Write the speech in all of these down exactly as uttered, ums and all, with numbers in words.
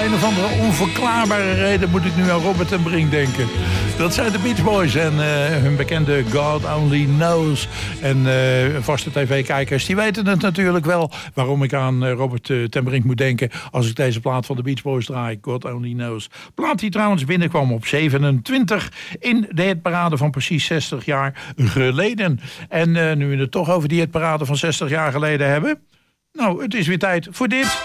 een of andere onverklaarbare reden moet ik nu aan Robert ten Brink denken. Dat zijn de Beach Boys en uh, hun bekende God Only Knows. En uh, vaste tv-kijkers, die weten het natuurlijk wel waarom ik aan uh, Robert uh, ten Brink moet denken als ik deze plaat van de Beach Boys draai. God Only Knows. Plaat die trouwens binnenkwam op zevenentwintig in de hitparade van precies zestig jaar geleden. En uh, nu we het toch over die hitparade van zestig jaar geleden hebben. Nou, het is weer tijd voor dit.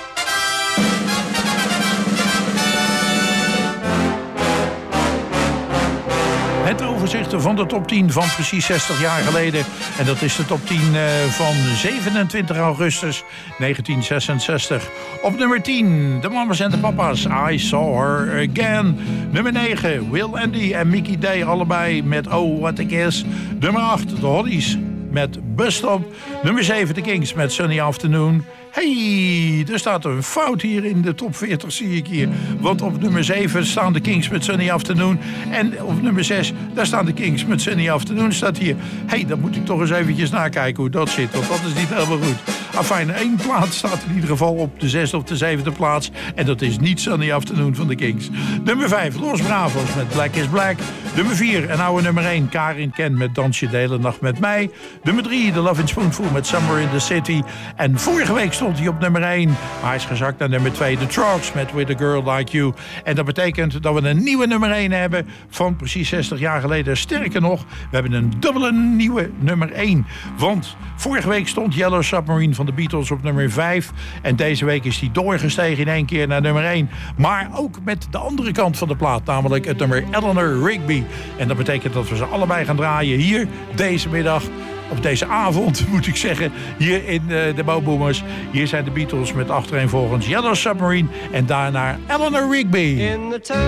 Het overzicht van de top tien van precies zestig jaar geleden. En dat is de top tien van zevenentwintig augustus negentien zesenzestig. Op nummer tien, de mamas en de papa's, I Saw Her Again. Nummer negen, Will Andy en Mickey Day, allebei met Oh What I Guess. Nummer acht, de Hollies met Bus Stop. Nummer zeven, de Kings met Sunny Afternoon. Hey, er staat een fout hier in de top veertig, zie ik hier. Want op nummer zeven staan de Kings met Sunny Afternoon. En op nummer zes, daar staan de Kings met Sunny Afternoon, staat hier. Hey, dan moet ik toch eens eventjes nakijken hoe dat zit. Want dat is niet helemaal goed. Afijn, één plaats staat in ieder geval op de zesde of de zevende plaats. En dat is niet Sunny Afternoon van de Kings. Nummer vijf, Los Bravos met Black is Black. Nummer vier, en oude nummer één, Karin Ken met Dans je de hele nacht met mij. Nummer drie, The Love in Spoonful met Somewhere in the City. En vorige week stond hij op nummer één. Maar hij is gezakt naar nummer twee, The Trogs met With a Girl Like You. En dat betekent dat we een nieuwe nummer één hebben van precies zestig jaar geleden. Sterker nog, we hebben een dubbele nieuwe nummer één. Want vorige week stond Yellow Submarine van de Beatles op nummer vijf. En deze week is hij doorgestegen in één keer naar nummer één. Maar ook met de andere kant van de plaat, namelijk het nummer Eleanor Rigby. En dat betekent dat we ze allebei gaan draaien hier deze middag. Op deze avond, moet ik zeggen, hier in uh, de Boboomers. Hier zijn de Beatles met achtereenvolgens Yellow Submarine en daarna Eleanor Rigby. In the